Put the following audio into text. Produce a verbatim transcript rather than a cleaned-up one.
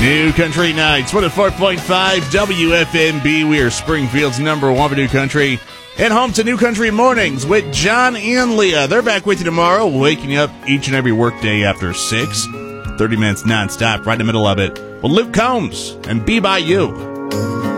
New Country Nights, one oh four point five W F M B. We are Springfield's number one for New Country. And home to New Country Mornings with John and Leah. They're back with you tomorrow, waking you up each and every workday after six. thirty minutes nonstop, right in the middle of it. Well, Luke Combs and Be By You.